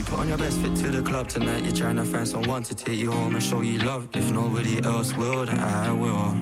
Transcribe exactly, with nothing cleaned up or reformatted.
Put on your best fit to the club tonight. You're trying to find someone to take you home and show you love. If nobody else will, then I will.